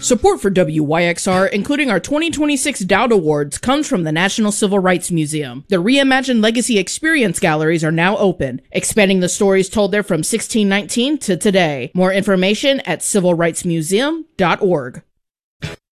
Support for WYXR, including our 2026 Dowd Awards, comes from the National Civil Rights Museum. The reimagined Legacy Experience galleries are now open, expanding the stories told there from 1619 to today. More information at civilrightsmuseum.org.